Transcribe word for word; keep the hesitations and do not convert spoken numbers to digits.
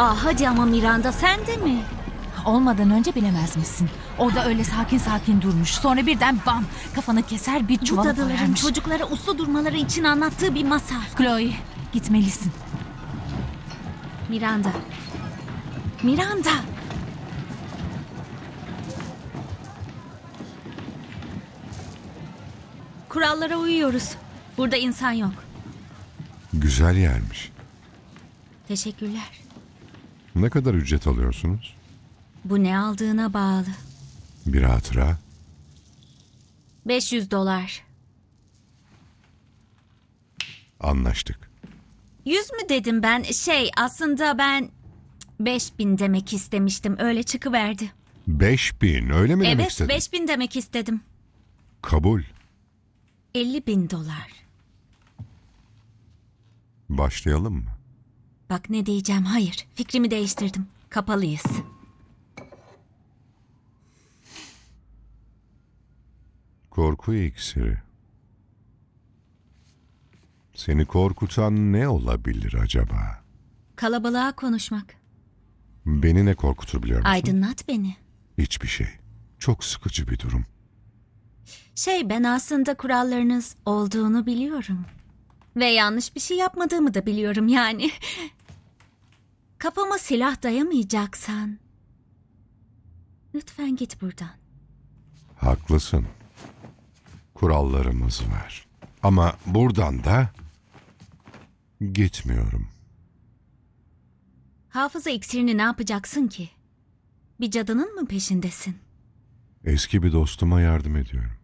Aa, hadi ama Miranda, sen de mi? Olmadan önce bilemez misin? Orada öyle sakin sakin durmuş. Sonra birden bam, kafanı keser bir Bu çuvala dadıların koyarmış. çocuklara uslu durmaları için anlattığı bir masal. Chloe, gitmelisin. Miranda. Miranda. Kurallara uyuyoruz. Burada insan yok. Güzel yermiş. Teşekkürler. Ne kadar ücret alıyorsunuz? Bu ne aldığına bağlı. Bir hatıra. beş yüz dolar. Anlaştık. yüz mü dedim ben? Şey, aslında ben beş bin demek istemiştim. Öyle çıkıverdi. Beş bin, öyle mi demek Evet, istedin? beş bin demek istedim. Kabul. elli bin dolar. Başlayalım mı? Bak ne diyeceğim. Hayır, fikrimi değiştirdim. Kapalıyız. Korku iksiri. Seni korkutan ne olabilir acaba? Kalabalığa konuşmak. Beni ne korkutur biliyor musun? Aydınlat beni. Hiçbir şey. Çok sıkıcı bir durum. Şey, ben aslında kurallarınız olduğunu biliyorum. Ve yanlış bir şey yapmadığımı da biliyorum yani. Kafama silah dayamayacaksan lütfen git buradan. Haklısın. Kurallarımız var. Ama buradan da gitmiyorum. Hafıza iksirini ne yapacaksın ki? Bir cadının mı peşindesin? Eski bir dostuma yardım ediyorum.